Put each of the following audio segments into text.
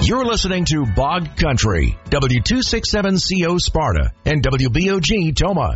You're listening to Bog Country, W267CO Sparta and WBOG Toma.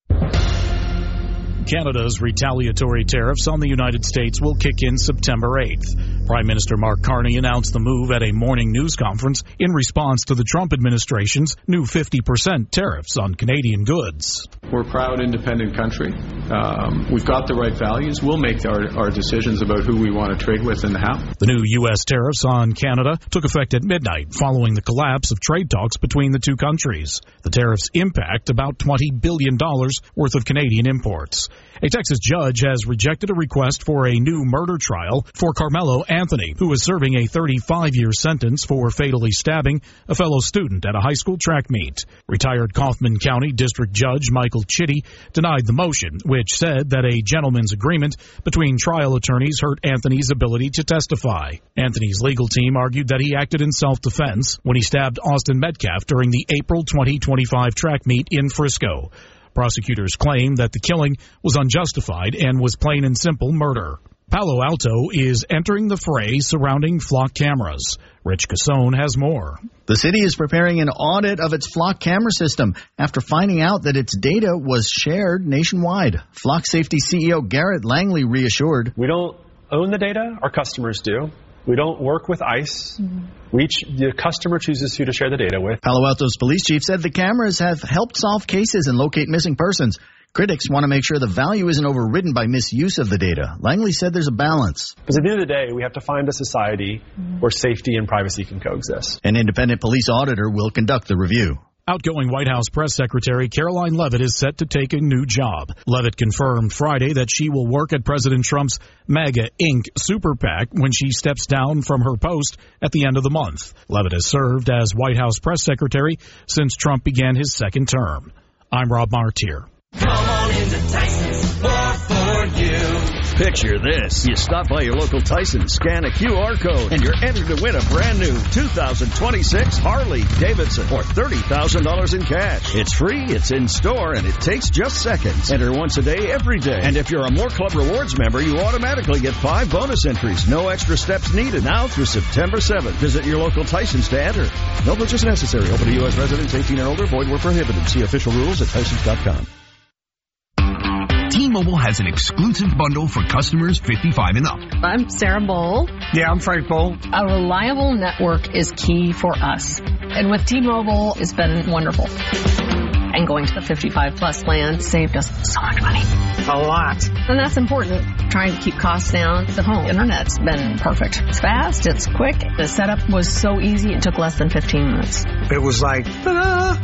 Canada's retaliatory tariffs on the United States will kick in September 8th. Prime Minister Mark Carney announced the move at a morning news conference in response to the Trump administration's new 50% tariffs on Canadian goods. We're a proud, independent country. We've got the right values. We'll make our decisions about who we want to trade with and how. The new U.S. tariffs on Canada took effect at midnight following the collapse of trade talks between the two countries. The tariffs impact about $20 billion worth of Canadian imports. A Texas judge has rejected a request for a new murder trial for Carmelo Anthony, who is serving a 35-year sentence for fatally stabbing a fellow student at a high school track meet. Retired Kaufman County District Judge Michael Chitty denied the motion, which said that a gentleman's agreement between trial attorneys hurt Anthony's ability to testify. Anthony's legal team argued that he acted in self-defense when he stabbed Austin Metcalf during the April 2025 track meet in Frisco. Prosecutors claim that the killing was unjustified and was plain and simple murder. Palo Alto is entering the fray surrounding flock cameras. Rich Cassone has more. The city is preparing an audit of its flock camera system after finding out that its data was shared nationwide. Flock Safety CEO Garrett Langley reassured. We don't own the data, our customers do. We don't work with ICE. The customer chooses who to share the data with. Palo Alto's police chief said the cameras have helped solve cases and locate missing persons. Critics want to make sure the value isn't overridden by misuse of the data. Langley said there's a balance. Because at the end of the day, we have to find a society where safety and privacy can coexist. An independent police auditor will conduct the review. Outgoing White House Press Secretary Caroline Leavitt is set to take a new job. Leavitt confirmed Friday that she will work at President Trump's MAGA Inc. super PAC when she steps down from her post at the end of the month. Leavitt has served as White House Press Secretary since Trump began his second term. I'm Rob Martier. Come on into Tyson's, more for you. Picture this. You stop by your local Tyson, scan a QR code, and you're entered to win a brand new 2026 Harley Davidson or $30,000 in cash. It's free, it's in store, and it takes just seconds. Enter once a day, every day. And if you're a More Club Rewards member, you automatically get 5 bonus entries. No extra steps needed. Now through September 7th. Visit your local Tyson's to enter. No purchase necessary. Open to U.S. residents 18 and older. Void where prohibited. See official rules at Tysons.com. T-Mobile has an exclusive bundle for customers 55 and up. I'm Sarah Bowl. Yeah, I'm Frank Bowl. A reliable network is key for us. And with T-Mobile, it's been wonderful. And going to the 55-plus plan saved us so much money. A lot. And that's important. Trying to keep costs down. The home internet's been perfect. It's fast. It's quick. The setup was so easy. It took less than 15 minutes. It was like, ta-da!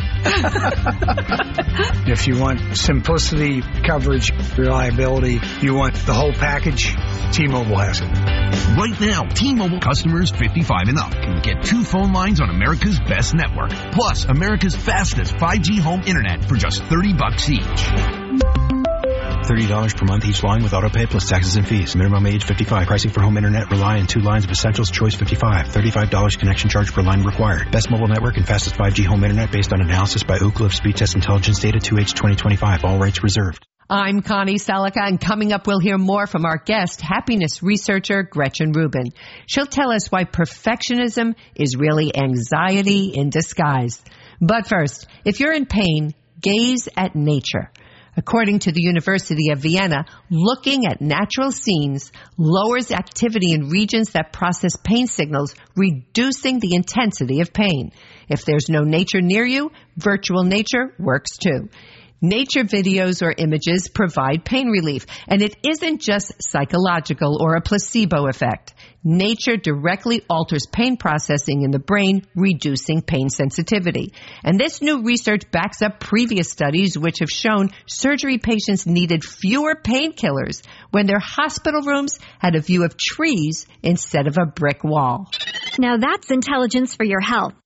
If you want simplicity, coverage, reliability, you want the whole package, T-Mobile has it. Right now, T-Mobile customers 55 and up can get 2 phone lines on America's best network, plus America's fastest 5G home internet for just $30 each. $30 per month each line with autopay plus taxes and fees. Minimum age 55. Pricing for home internet rely on 2 lines of essentials. Choice 55. $35 connection charge per line required. Best mobile network and fastest 5G home internet based on analysis by Ookla of Speed Test Intelligence data 2H 2025. All rights reserved. I'm Connie Salica, and coming up we'll hear more from our guest, happiness researcher Gretchen Rubin. She'll tell us why perfectionism is really anxiety in disguise. But first, if you're in pain, gaze at nature. According to the University of Vienna, looking at natural scenes lowers activity in regions that process pain signals, reducing the intensity of pain. If there's no nature near you, virtual nature works too. Nature videos or images provide pain relief, and it isn't just psychological or a placebo effect. Nature directly alters pain processing in the brain, reducing pain sensitivity. And this new research backs up previous studies which have shown surgery patients needed fewer painkillers when their hospital rooms had a view of trees instead of a brick wall. Now that's intelligence for your health.